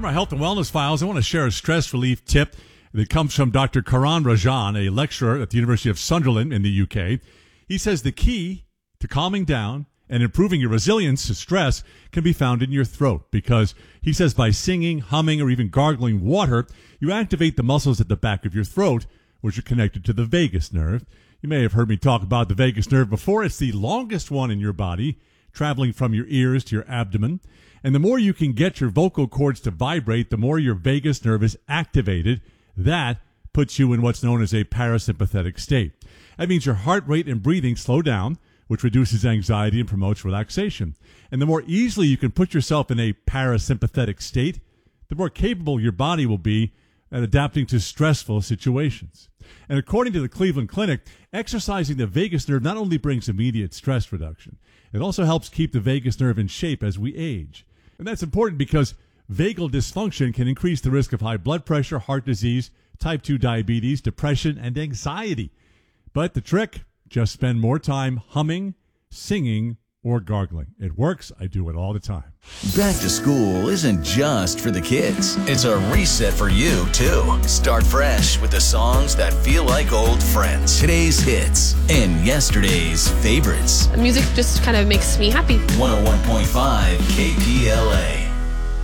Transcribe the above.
From our health and wellness files, I want to share a stress relief tip that comes from Dr. Karan Rajan, a lecturer at the University of Sunderland in the UK. He says the key to calming down and improving your resilience to stress can be found in your throat, because he says by singing, humming, or even gargling water, you activate the muscles at the back of your throat, which are connected to the vagus nerve. You may have heard me talk about the vagus nerve before. It's the longest one in your body, traveling from your ears to your abdomen. And the more you can get your vocal cords to vibrate, the more your vagus nerve is activated. That puts you in what's known as a parasympathetic state. That means your heart rate and breathing slow down, which reduces anxiety and promotes relaxation. And the more easily you can put yourself in a parasympathetic state, the more capable your body will be at adapting to stressful situations. And according to the Cleveland Clinic, exercising the vagus nerve not only brings immediate stress reduction, it also helps keep the vagus nerve in shape as we age. And that's important because vagal dysfunction can increase the risk of high blood pressure, heart disease, type 2 diabetes, depression, and anxiety. But the trick, just spend more time humming, singing, or gargling. It works. I do it all the time. Back to school isn't just for the kids. It's a reset for you, too. Start fresh with the songs that feel like old friends. Today's hits and yesterday's favorites. Music just kind of makes me happy. 101.5 KPLA.